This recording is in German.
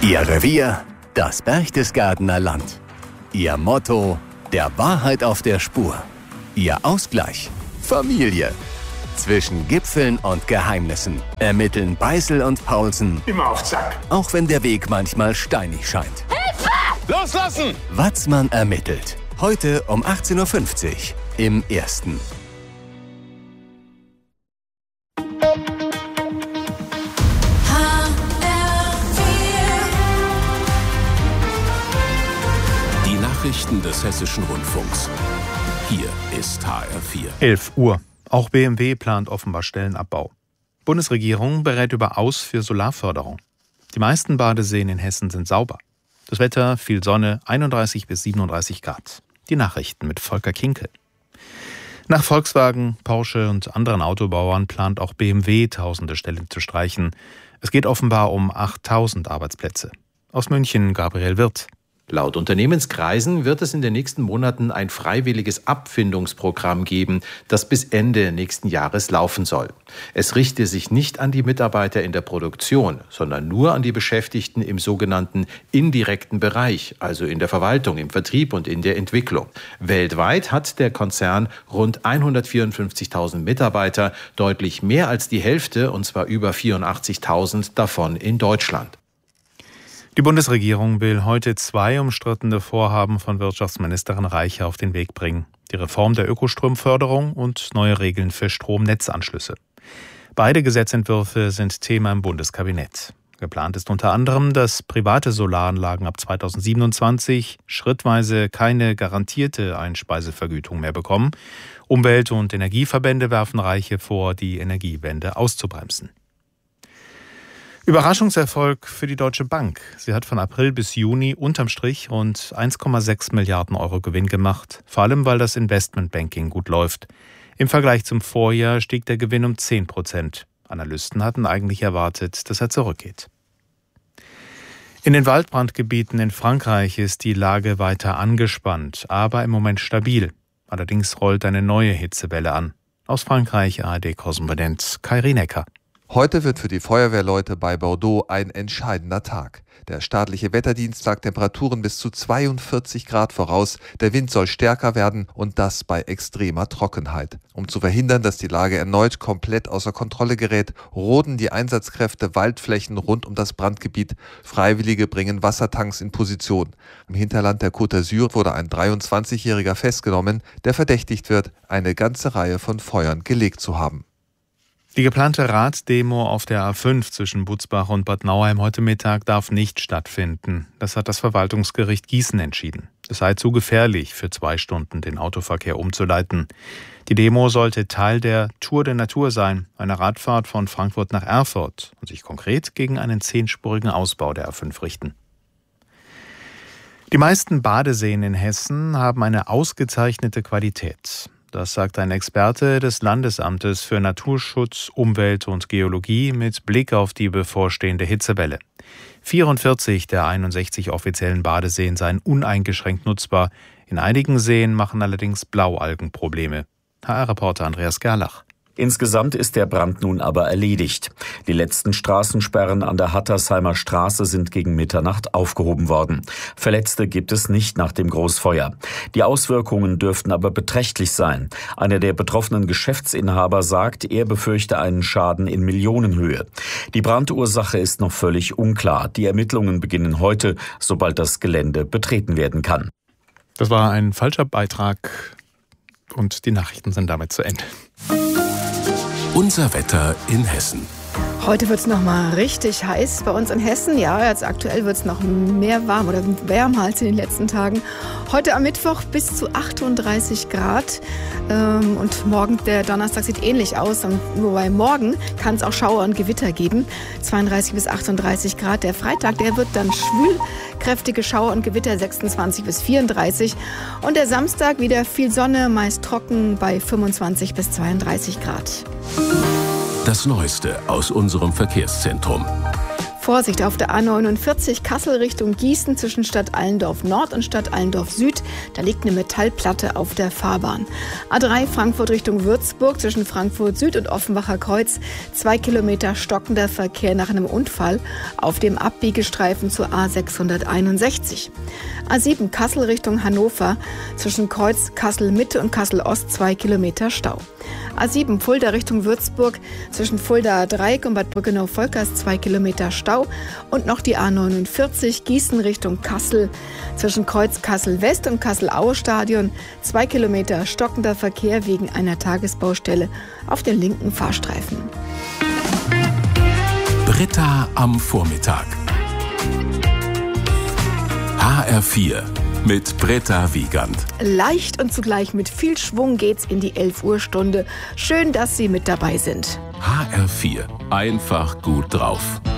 Ihr Revier, das Berchtesgadener Land. Ihr Motto, der Wahrheit auf der Spur. Ihr Ausgleich, Familie. Zwischen Gipfeln und Geheimnissen ermitteln Beißel und Paulsen. Immer auf Zack. Auch wenn der Weg manchmal steinig scheint. Hilfe! Loslassen! Watzmann ermittelt. Heute um 18.50 Uhr im Ersten. Die Nachrichten des Hessischen Rundfunks. Hier ist HR4. 11 Uhr. Auch BMW plant offenbar Stellenabbau. Bundesregierung berät über Aus für Solarförderung. Die meisten Badeseen in Hessen sind sauber. Das Wetter, viel Sonne, 31 bis 37 Grad. Die Nachrichten mit Volker Kinkel. Nach Volkswagen, Porsche und anderen Autobauern plant auch BMW tausende Stellen zu streichen. Es geht offenbar um 8000 Arbeitsplätze. Aus München Gabriel Wirth. Laut Unternehmenskreisen wird es in den nächsten Monaten ein freiwilliges Abfindungsprogramm geben, das bis Ende nächsten Jahres laufen soll. Es richte sich nicht an die Mitarbeiter in der Produktion, sondern nur an die Beschäftigten im sogenannten indirekten Bereich, also in der Verwaltung, im Vertrieb und in der Entwicklung. Weltweit hat der Konzern rund 154.000 Mitarbeiter, deutlich mehr als die Hälfte, und zwar über 84.000 davon in Deutschland. Die Bundesregierung will heute 2 umstrittene Vorhaben von Wirtschaftsministerin Reiche auf den Weg bringen. Die Reform der Ökostromförderung und neue Regeln für Stromnetzanschlüsse. Beide Gesetzentwürfe sind Thema im Bundeskabinett. Geplant ist unter anderem, dass private Solaranlagen ab 2027 schrittweise keine garantierte Einspeisevergütung mehr bekommen. Umwelt- und Energieverbände werfen Reiche vor, die Energiewende auszubremsen. Überraschungserfolg für die Deutsche Bank. Sie hat von April bis Juni unterm Strich rund 1,6 Milliarden Euro Gewinn gemacht, vor allem weil das Investmentbanking gut läuft. Im Vergleich zum Vorjahr stieg der Gewinn um 10%. Analysten hatten eigentlich erwartet, dass er zurückgeht. In den Waldbrandgebieten in Frankreich ist die Lage weiter angespannt, aber im Moment stabil. Allerdings rollt eine neue Hitzewelle an. Aus Frankreich ARD-Korrespondent Kai Rienecker. Heute wird für die Feuerwehrleute bei Bordeaux ein entscheidender Tag. Der staatliche Wetterdienst sagt Temperaturen bis zu 42 Grad voraus. Der Wind soll stärker werden und das bei extremer Trockenheit. Um zu verhindern, dass die Lage erneut komplett außer Kontrolle gerät, roden die Einsatzkräfte Waldflächen rund um das Brandgebiet. Freiwillige bringen Wassertanks in Position. Im Hinterland der Côte d'Azur wurde ein 23-Jähriger festgenommen, der verdächtigt wird, eine ganze Reihe von Feuern gelegt zu haben. Die geplante Raddemo auf der A5 zwischen Butzbach und Bad Nauheim heute Mittag darf nicht stattfinden. Das hat das Verwaltungsgericht Gießen entschieden. Es sei zu gefährlich, für 2 Stunden den Autoverkehr umzuleiten. Die Demo sollte Teil der Tour der Natur sein, einer Radfahrt von Frankfurt nach Erfurt und sich konkret gegen einen 10-spurigen Ausbau der A5 richten. Die meisten Badeseen in Hessen haben eine ausgezeichnete Qualität. Das sagt ein Experte des Landesamtes für Naturschutz, Umwelt und Geologie mit Blick auf die bevorstehende Hitzewelle. 44 der 61 offiziellen Badeseen seien uneingeschränkt nutzbar. In einigen Seen machen allerdings Blaualgen Probleme. HR-Reporter Andreas Gerlach. Insgesamt ist der Brand nun aber erledigt. Die letzten Straßensperren an der Hattersheimer Straße sind gegen Mitternacht aufgehoben worden. Verletzte gibt es nicht nach dem Großfeuer. Die Auswirkungen dürften aber beträchtlich sein. Einer der betroffenen Geschäftsinhaber sagt, er befürchte einen Schaden in Millionenhöhe. Die Brandursache ist noch völlig unklar. Die Ermittlungen beginnen heute, sobald das Gelände betreten werden kann. Das war ein falscher Beitrag und die Nachrichten sind damit zu Ende. Unser Wetter in Hessen. Heute wird es noch mal richtig heiß bei uns in Hessen. Ja, jetzt aktuell wird es noch mehr warm oder wärmer als in den letzten Tagen. Heute am Mittwoch bis zu 38 Grad. Und morgen, der Donnerstag, sieht ähnlich aus. Wobei morgen kann es auch Schauer und Gewitter geben. 32 bis 38 Grad. Der Freitag, der wird dann schwül. Kräftige Schauer und Gewitter 26 bis 34. Und der Samstag wieder viel Sonne, meist trocken bei 25 bis 32 Grad. Das Neueste aus unserem Verkehrszentrum. Vorsicht auf der A49 Kassel Richtung Gießen zwischen Stadt Allendorf Nord und Stadt Allendorf Süd. Da liegt eine Metallplatte auf der Fahrbahn. A3 Frankfurt Richtung Würzburg zwischen Frankfurt Süd und Offenbacher Kreuz. 2 Kilometer stockender Verkehr nach einem Unfall auf dem Abbiegestreifen zur A661. A7 Kassel Richtung Hannover zwischen Kreuz Kassel Mitte und Kassel Ost 2 Kilometer Stau. A7 Fulda Richtung Würzburg zwischen Fulda Dreieck und Bad Brückenau-Volkers 2 Kilometer Stau. Und noch die A49 Gießen Richtung Kassel zwischen Kreuz Kassel West und Kassel-Aue Stadion 2 Kilometer stockender Verkehr wegen einer Tagesbaustelle auf den linken Fahrstreifen. Britta am Vormittag. HR4 mit Britta Wiegand. Leicht und zugleich mit viel Schwung geht's in die 11 Uhr Stunde. Schön, dass Sie mit dabei sind. HR4. Einfach gut drauf.